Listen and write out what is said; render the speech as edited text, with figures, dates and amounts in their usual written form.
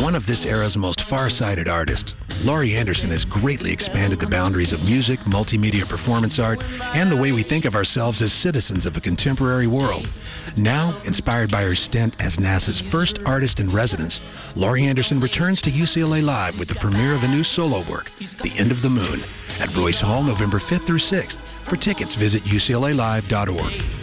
One of this era's most far-sighted artists, Laurie Anderson has greatly expanded the boundaries of music, multimedia performance art, and the way we think of ourselves as citizens of a contemporary world. Now, inspired by her stint as NASA's first artist in residence, Laurie Anderson returns to UCLA Live with the premiere of a new solo work, The End of the Moon, at Royce Hall November 5th through 6th. For tickets, visit uclalive.org.